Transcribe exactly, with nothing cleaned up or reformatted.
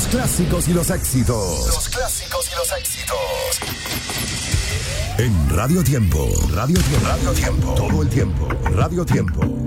clásicos y los éxitos. Los clásicos y los éxitos. En Radio Tiempo. Radio Tiempo. Radio Tiempo. Todo el tiempo. Radio Tiempo.